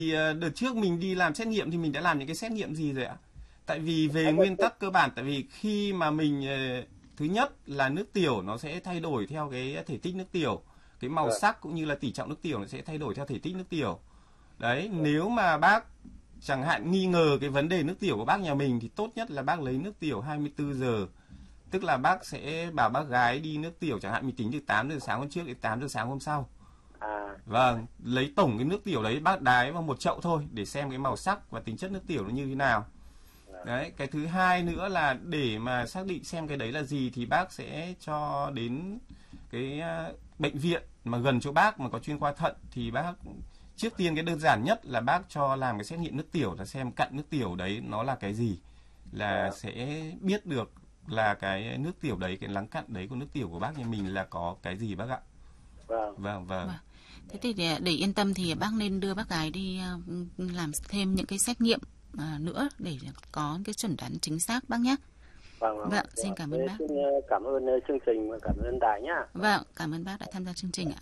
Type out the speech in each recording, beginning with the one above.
Thì đợt trước mình đi làm xét nghiệm thì mình đã làm những cái xét nghiệm gì rồi ạ? Tại vì về nguyên tắc cơ bản, tại vì khi mà mình thứ nhất là nước tiểu nó sẽ thay đổi theo cái thể tích nước tiểu, cái màu sắc cũng như là tỷ trọng nước tiểu nó sẽ thay đổi theo thể tích nước tiểu. Đấy, nếu mà bác chẳng hạn nghi ngờ cái vấn đề nước tiểu của bác nhà mình thì tốt nhất là bác lấy nước tiểu 24 giờ. Tức là bác sẽ bảo bác gái đi nước tiểu, chẳng hạn mình tính từ 8 giờ sáng hôm trước đến 8 giờ sáng hôm sau. Vâng, lấy tổng cái nước tiểu đấy bác đái vào một chậu thôi để xem cái màu sắc và tính chất nước tiểu nó như thế nào. Đấy, cái thứ hai nữa là để mà xác định xem cái đấy là gì thì bác sẽ cho đến cái bệnh viện mà gần chỗ bác mà có chuyên khoa thận, thì bác trước tiên cái đơn giản nhất là bác cho làm cái xét nghiệm nước tiểu, là xem cặn nước tiểu đấy nó là cái gì, là sẽ biết được là cái nước tiểu đấy, cái lắng cặn đấy của nước tiểu của bác nhà mình là có cái gì bác ạ. Vâng. Thế thì để yên tâm thì bác nên đưa bác gái đi làm thêm những cái xét nghiệm nữa để có cái chẩn đoán chính xác bác nhé. Vâng, xin cảm ơn bác. Xin cảm ơn chương trình và cảm ơn đài nhá. Vâng, cảm ơn bác đã tham gia chương trình ạ.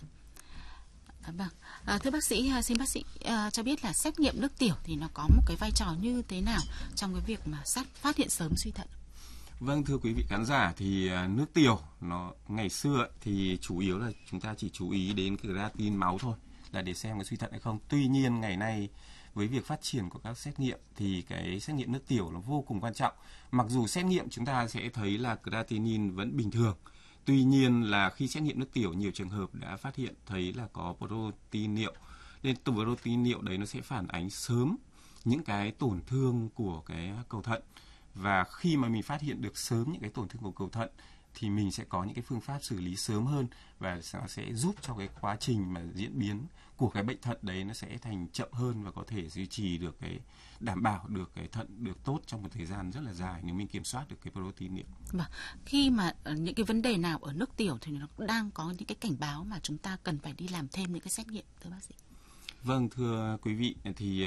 Thưa bác sĩ, xin bác sĩ cho biết là xét nghiệm nước tiểu thì nó có một cái vai trò như thế nào trong cái việc mà phát hiện sớm suy thận? Vâng, thưa quý vị khán giả, thì nước tiểu nó ngày xưa thì chủ yếu là chúng ta chỉ chú ý đến cái creatinine máu thôi, là để xem có suy thận hay không. Tuy nhiên ngày nay với việc phát triển của các xét nghiệm thì cái xét nghiệm nước tiểu nó vô cùng quan trọng. Mặc dù xét nghiệm chúng ta sẽ thấy là creatinine vẫn bình thường, tuy nhiên là khi xét nghiệm nước tiểu nhiều trường hợp đã phát hiện thấy là có protein niệu. Nên protein niệu đấy nó sẽ phản ánh sớm những cái tổn thương của cái cầu thận. Và khi mà mình phát hiện được sớm những cái tổn thương của cầu thận thì mình sẽ có những cái phương pháp xử lý sớm hơn, và nó sẽ giúp cho cái quá trình mà diễn biến của cái bệnh thận đấy nó sẽ thành chậm hơn và có thể duy trì được cái, đảm bảo được cái thận được tốt trong một thời gian rất là dài nếu mình kiểm soát được cái protein niệu. Khi mà những cái vấn đề nào ở nước tiểu thì nó đang có những cái cảnh báo mà chúng ta cần phải đi làm thêm những cái xét nghiệm, thưa bác sĩ? Vâng, thưa quý vị, thì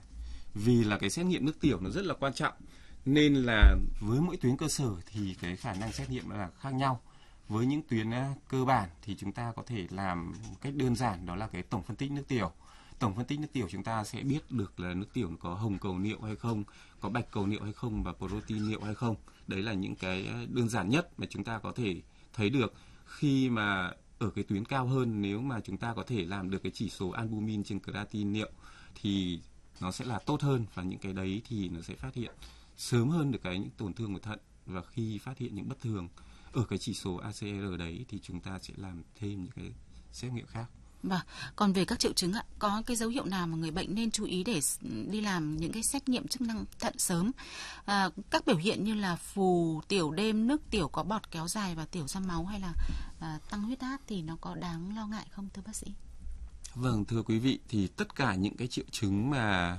vì là cái xét nghiệm nước tiểu nó rất là quan trọng, nên là với mỗi tuyến cơ sở thì cái khả năng xét nghiệm là khác nhau. Với những tuyến cơ bản thì chúng ta có thể làm một cách đơn giản, đó là cái tổng phân tích nước tiểu. Tổng phân tích nước tiểu chúng ta sẽ biết được là nước tiểu có hồng cầu niệu hay không, có bạch cầu niệu hay không và protein niệu hay không. Đấy là những cái đơn giản nhất mà chúng ta có thể thấy được. Khi mà ở cái tuyến cao hơn, nếu mà chúng ta có thể làm được cái chỉ số albumin trên creatinine niệu thì nó sẽ là tốt hơn, và những cái đấy thì nó sẽ phát hiện sớm hơn được những tổn thương của thận. Và khi phát hiện những bất thường ở cái chỉ số ACR đấy thì chúng ta sẽ làm thêm những cái xét nghiệm khác. Còn về các triệu chứng ạ, có cái dấu hiệu nào mà người bệnh nên chú ý để đi làm những cái xét nghiệm chức năng thận sớm? Các biểu hiện như là phù, tiểu đêm, nước tiểu có bọt kéo dài và tiểu ra máu, hay là tăng huyết áp thì nó có đáng lo ngại không, thưa bác sĩ? Vâng, thưa quý vị, thì tất cả những cái triệu chứng mà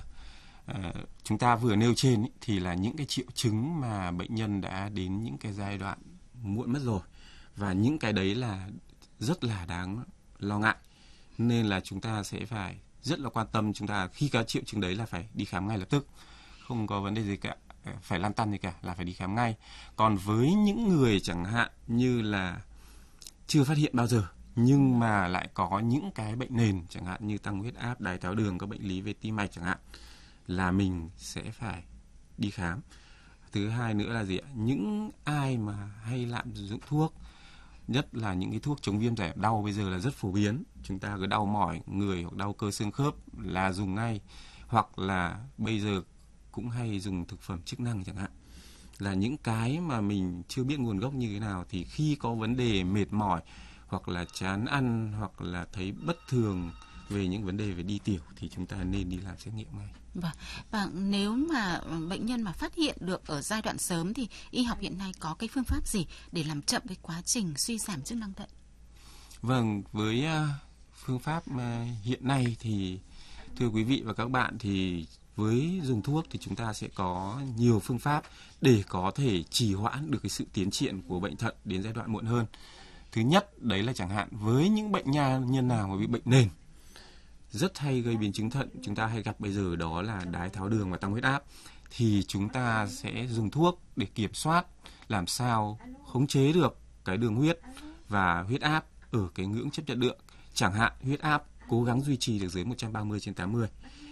chúng ta vừa nêu trên thì là những cái triệu chứng mà bệnh nhân đã đến những cái giai đoạn muộn mất rồi, và những cái đấy là rất là đáng lo ngại, nên là chúng ta sẽ phải rất là quan tâm. Chúng ta khi có triệu chứng đấy là phải đi khám ngay lập tức, không có vấn đề gì cả, phải lăn tăn gì cả, là phải đi khám ngay. Còn với những người chẳng hạn như là chưa phát hiện bao giờ nhưng mà lại có những cái bệnh nền, chẳng hạn như tăng huyết áp, đái tháo đường, có bệnh lý về tim mạch chẳng hạn, là mình sẽ phải đi khám. Thứ hai nữa là gì ạ? Những ai mà hay lạm dụng thuốc, nhất là những cái thuốc chống viêm giảm đau bây giờ là rất phổ biến. Chúng ta cứ đau mỏi người hoặc đau cơ xương khớp là dùng ngay, hoặc là bây giờ cũng hay dùng thực phẩm chức năng chẳng hạn. Là những cái mà mình chưa biết nguồn gốc như thế nào, thì khi có vấn đề mệt mỏi hoặc là chán ăn hoặc là thấy bất thường về những vấn đề về đi tiểu thì chúng ta nên đi làm xét nghiệm ngay. Và nếu mà bệnh nhân mà phát hiện được ở giai đoạn sớm thì y học hiện nay có cái phương pháp gì để làm chậm cái quá trình suy giảm chức năng thận? Vâng, với phương pháp hiện nay thì thưa quý vị và các bạn, thì với dùng thuốc thì chúng ta sẽ có nhiều phương pháp để có thể trì hoãn được cái sự tiến triển của bệnh thận đến giai đoạn muộn hơn. Thứ nhất đấy là chẳng hạn với những bệnh nhân nào mà bị bệnh nền rất hay gây biến chứng thận, chúng ta hay gặp bây giờ, đó là đái tháo đường và tăng huyết áp, thì chúng ta sẽ dùng thuốc để kiểm soát làm sao khống chế được cái đường huyết và huyết áp ở cái ngưỡng chấp nhận được. Chẳng hạn huyết áp cố gắng duy trì được dưới 130/80.